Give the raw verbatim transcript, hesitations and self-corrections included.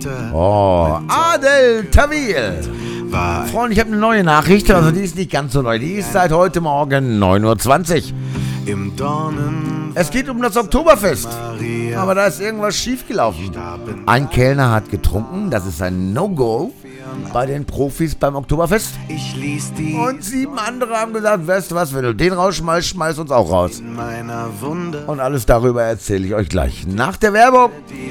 Oh, Adel Tawil. Freunde, ich habe eine neue Nachricht, also die ist nicht ganz so neu. Die ist seit heute Morgen neun Uhr zwanzig. Es geht um das Oktoberfest, aber da ist irgendwas schiefgelaufen. Ein Kellner hat getrunken, das ist ein No-Go bei den Profis beim Oktoberfest. Und sieben andere haben gesagt, weißt du was, wenn du den rausschmeißt, schmeiß uns auch raus. Und alles darüber erzähle ich euch gleich nach der Werbung.